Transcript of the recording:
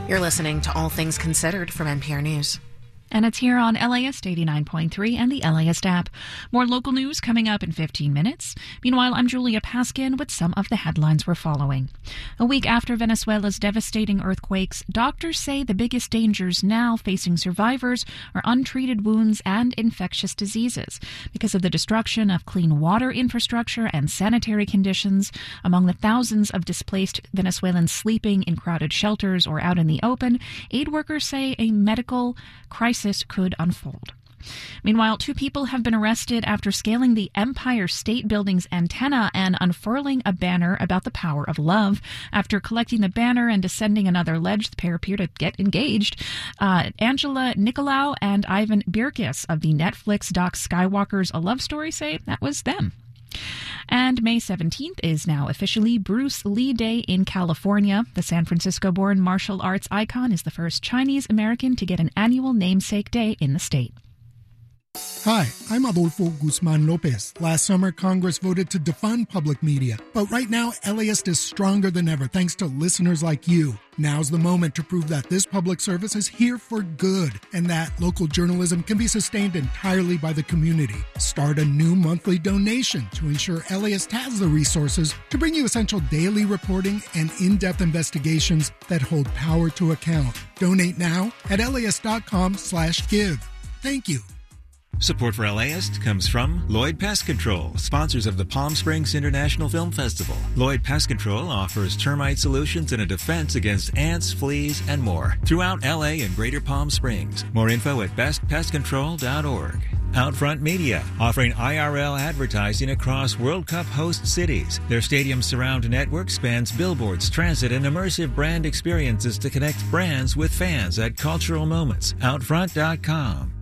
You're listening to All Things Considered from NPR News. And it's here on LAist 89.3 and the LAist app. More local news coming up in 15 minutes. Meanwhile, I'm Julia Paskin with some of the headlines we're following. A week after Venezuela's devastating earthquakes, doctors say the biggest dangers now facing survivors are untreated wounds and infectious diseases because of the destruction of clean water infrastructure and sanitary conditions. Among the thousands of displaced Venezuelans sleeping in crowded shelters or out in the open, aid workers say a medical crisis could unfold. Meanwhile, 2 people have been arrested after scaling the Empire State Building's antenna and unfurling a banner about the power of love. After collecting the banner and descending another ledge, the pair appear to get engaged. Angela Nicolau and Ivan Birkis of the Netflix doc Skywalker's A Love Story say that was them. And May 17th is now officially Bruce Lee Day in California. The San Francisco-born martial arts icon is the first Chinese-American to get an annual namesake day in the state. Hi, I'm Adolfo Guzman Lopez. Last summer, Congress voted to defund public media. But right now, LAist is stronger than ever thanks to listeners like you. Now's the moment to prove that this public service is here for good and that local journalism can be sustained entirely by the community. Start a new monthly donation to ensure LAist has the resources to bring you essential daily reporting and in-depth investigations that hold power to account. Donate now at laist.com/give. Thank you. Support for LAist comes from Lloyd Pest Control, sponsors of the Palm Springs International Film Festival. Lloyd Pest Control offers termite solutions and a defense against ants, fleas, and more throughout LA and Greater Palm Springs. More info at bestpestcontrol.org. Outfront Media, offering IRL advertising across World Cup host cities. Their Stadium Surround network spans billboards, transit, and immersive brand experiences to connect brands with fans at cultural moments. Outfront.com.